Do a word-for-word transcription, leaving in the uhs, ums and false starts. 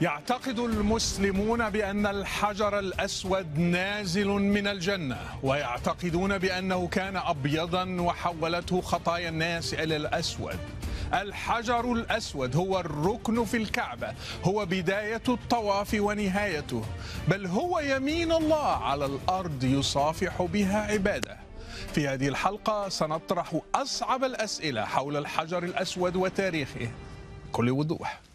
يعتقد المسلمون بأن الحجر الأسود نازل من الجنة، ويعتقدون بأنه كان أبيضا وحولته خطايا الناس إلى الأسود. الحجر الأسود هو الركن في الكعبة، هو بداية الطواف ونهايته، بل هو يمين الله على الأرض يصافح بها عباده. في هذه الحلقة سنطرح أصعب الأسئلة حول الحجر الأسود وتاريخه بكل وضوح.